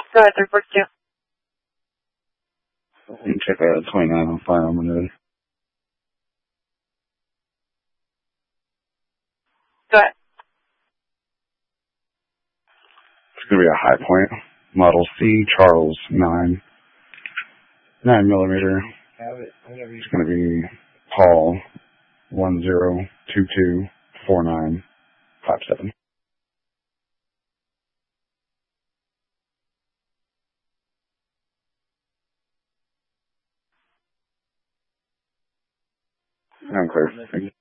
Go ahead, 342. Let me check out 29 on fire. I'm gonna. Go ahead. It's gonna be a High Point Model C Charles 9mm. It's gonna be Paul 10224957. I'm clear. Thank you.